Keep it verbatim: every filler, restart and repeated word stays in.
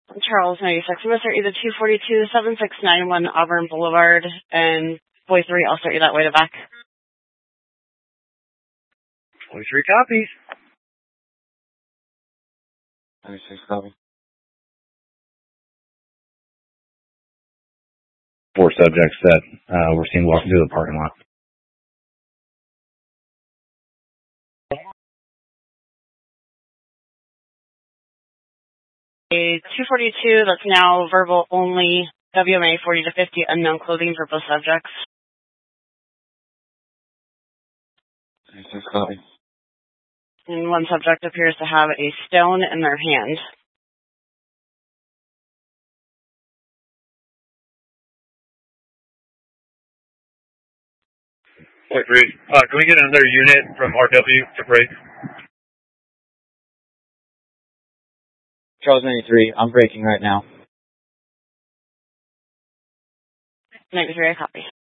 Charles ninety-six, I'm going to start you to two forty-two, seven six nine one Auburn Boulevard, and Boy three, I'll start you that way to back. Boy three copies. ninety-six copy. Four subjects that uh, were seen walking through the parking lot. A two forty-two, that's now verbal only, W M A forty to fifty, unknown clothing for both subjects. ninety-six copy. And one subject appears to have a stone in their hand. Boy three, uh, can we get another unit from R W to break? Charles ninety-three, I'm breaking right now. ninety-three, I copy.